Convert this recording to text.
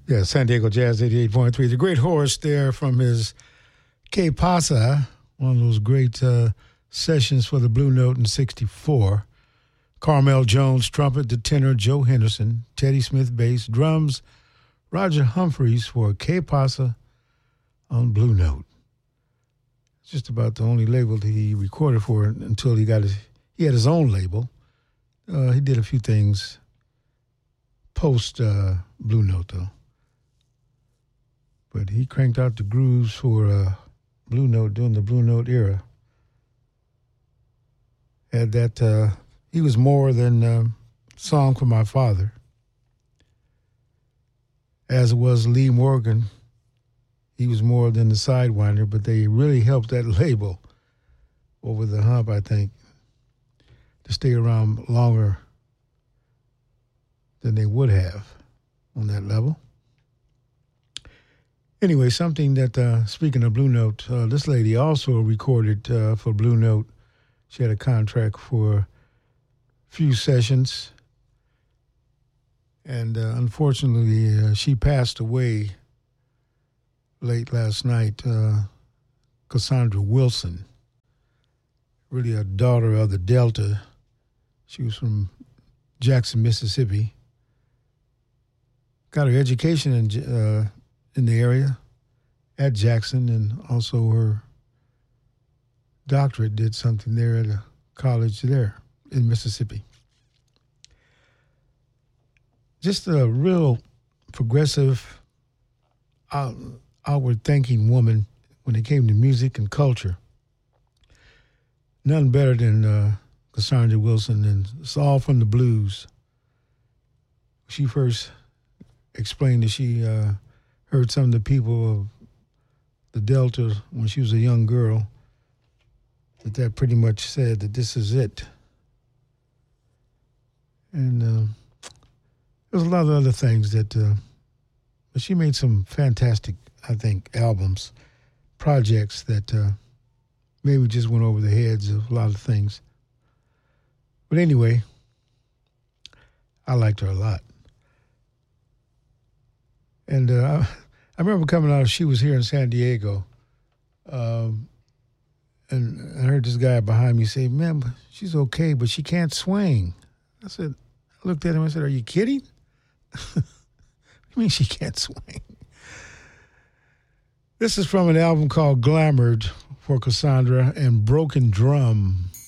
Yeah, San Diego Jazz 88.3. The great Horace there from his Que Pasa, one of those great sessions for the Blue Note in 64. Carmel Jones, trumpet, the tenor, Joe Henderson, Teddy Smith, bass, drums, Roger Humphreys for Que Pasa on Blue Note. It's just about the only label that he recorded for until he had his own label. He did a few things post Blue Note, though. But he cranked out the grooves for Blue Note during the Blue Note era. Had that, he was more than Song for My Father, as was Lee Morgan. He was more than the Sidewinder, but they really helped that label over the hump, I think, to stay around longer than they would have on that level. Anyway, something that, speaking of Blue Note, this lady also recorded for Blue Note. She had a contract for a few sessions. And unfortunately, she passed away late last night. Cassandra Wilson, really a daughter of the Delta. She was from Jackson, Mississippi. Got her education in the area at Jackson, and also her doctorate did something there at a college there in Mississippi. Just a real progressive, outward-thinking woman when it came to music and culture. None better than Cassandra Wilson, and it's all from the blues. She first explained that she heard some of the people of the Delta when she was a young girl, that pretty much said that this is it. And there's a lot of other things that, but she made some fantastic, I think, albums, projects that maybe just went over the heads of a lot of things. But anyway, I liked her a lot. And I remember coming out, she was here in San Diego, and I heard this guy behind me say, "Man, she's okay, but she can't swing." I looked at him and said, "Are you kidding?" I mean, she can't swing. This is from an album called Glamored for Cassandra and Broken Drum.